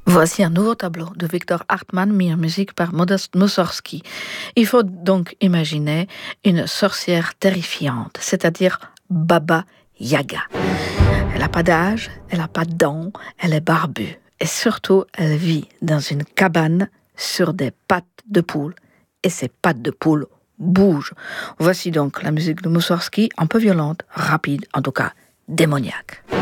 Voici un nouveau tableau de Victor Hartmann, mis en musique par Modest Mussorgsky. Il faut donc imaginer une sorcière terrifiante, c'est-à-dire Baba Yaga. Elle n'a pas d'âge, elle n'a pas de dents, elle est barbue. Et surtout, elle vit dans une cabane sur des pattes de poule. Et ces pattes de poule bougent. Voici donc la musique de Mussorgsky, un peu violente, rapide, en tout cas démoniaque.